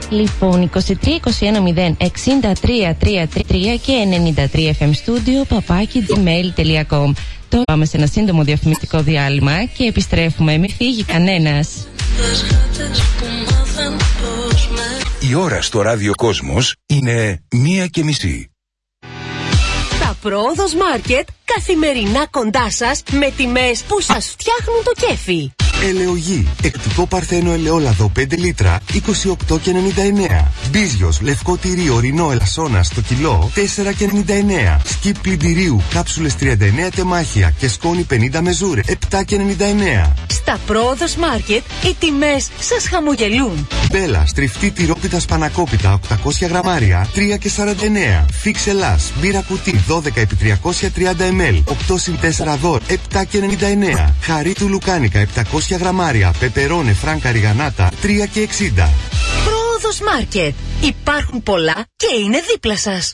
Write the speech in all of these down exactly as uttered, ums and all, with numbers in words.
Λοιπόν, είκοσι τρία είκοσι ένα μηδέν εξήντα τρία τριάντα τρία και ενενήντα τρία εφ εμ Studio παπάκι gmail τελεία com. Τώρα πάμε σε ένα σύντομο διαφημιστικό διάλειμμα και επιστρέφουμε. Μην φύγει κανένας. Η ώρα στο Ράδιο Κόσμος είναι μία και μισή. Τα Πρόοδος Μάρκετ καθημερινά κοντά σας με τιμές που σας φτιάχνουν το κέφι. Ελαιογή, εκτικό παρθένο ελαιόλαδο πέντε λίτρα, είκοσι οκτώ και ενενήντα εννέα. Μπίζιος, λευκό τυρί ορεινό ελασσόνα στο κιλό, τέσσερα και ενενήντα εννέα. Σκιπ πλυντηρίου, κάψουλες τριάντα εννέα τεμάχια και σκόνη πενήντα μεζούρε, επτά και ενενήντα εννέα. Στα Πρόοδος Μάρκετ οι τιμές σας χαμογελούν. Μπέλα, στριφτή τυρόπιτα σπανακόπιτα, οκτακόσια γραμμάρια, τρία και σαράντα εννέα. Φίξ Ελλάς, μπύρα κουτί δώδεκα επί τριακόσια τριάντα μιλιλίτρα, οκτώ συν τέσσερα δωρ, επτά και ενενήντα εννέα. Χαρί του Λουκάνικα, επτακόσια γραμμάρια, πεπερώνε φράνκα ριγανάτα, τρία και εξήντα. Πρόοδος Μάρκετ. Υπάρχουν πολλά και είναι δίπλα σας.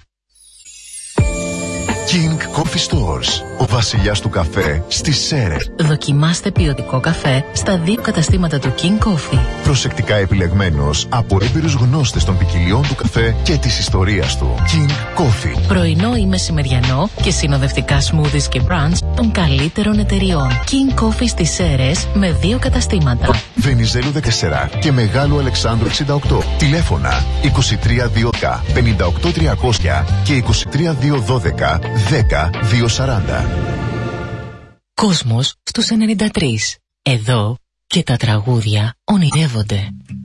King Coffee Stores. Ο βασιλιάς του καφέ στις Σέρρες. Δοκιμάστε ποιοτικό καφέ στα δύο καταστήματα του King Coffee. Προσεκτικά επιλεγμένος από έμπειρους γνώστες των ποικιλιών του καφέ και της ιστορίας του. King Coffee. Πρωινό ή μεσημεριανό και συνοδευτικά smoothies και brunch των καλύτερων εταιριών. King Coffee στις Σέρρες με δύο καταστήματα. Βενιζέλου δεκατέσσερα και Μεγάλου Αλεξάνδρου εξήντα οκτώ. Τηλέφωνα είκοσι τρία διακόσια πενήντα οκτώ τριακόσια και είκοσι τρία διακόσια δώδεκα δέκα διακόσια σαράντα. Κόσμος στους ενενήντα τρία. Εδώ και τα τραγούδια ονειρεύονται.